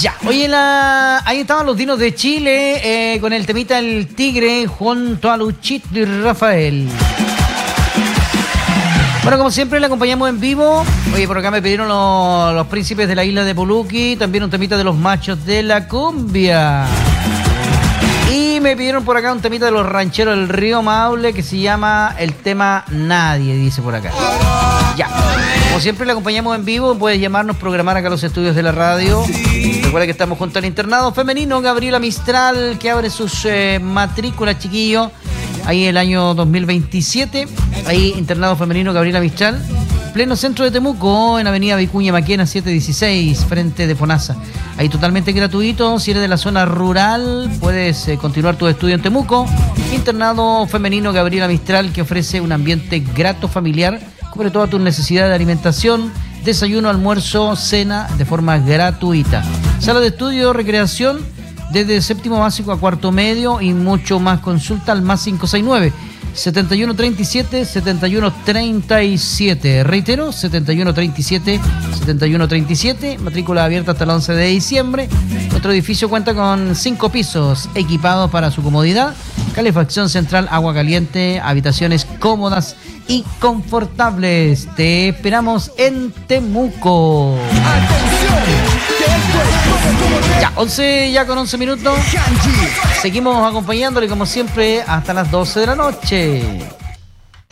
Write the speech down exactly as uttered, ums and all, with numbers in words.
Ya, oye, la... ahí estaban los dinos de Chile eh, con el temita El Tigre junto a Luchito y Rafael. Bueno, como siempre le acompañamos en vivo. Oye, por acá me pidieron los, los príncipes de la isla de Poluqui, también un temita de los machos de la cumbia. Y me pidieron por acá un temita de los rancheros del río Maule que se llama el tema Nadie, dice por acá. Ya, como siempre le acompañamos en vivo, puedes llamarnos, programar acá los estudios de la radio. Recuerda que estamos junto al internado femenino Gabriela Mistral, que abre sus eh, matrículas, chiquillos, ahí el año dos mil veintisiete. Ahí internado femenino Gabriela Mistral, pleno centro de Temuco, en avenida Vicuña Maquena setecientos dieciséis, frente de Fonasa. Ahí totalmente gratuito. Si eres de la zona rural, puedes eh, continuar tu estudio en Temuco. Internado femenino Gabriela Mistral, que ofrece un ambiente grato, familiar, cubre todas tus necesidades de alimentación, desayuno, almuerzo, cena, de forma gratuita. Sala de estudio, recreación, desde séptimo básico a cuarto medio y mucho más. Consulta al más cinco seis nueve, setenta y uno treinta y siete, setenta y uno treinta y siete. Reitero, setenta y uno treinta y siete, setenta y uno treinta y siete. Matrícula abierta hasta el once de diciembre. Nuestro edificio cuenta con cinco pisos equipados para su comodidad. Calefacción central, agua caliente, habitaciones cómodas y confortables. Te esperamos en Temuco. Ya, once ya con once minutos. Seguimos acompañándole como siempre hasta las doce de la noche.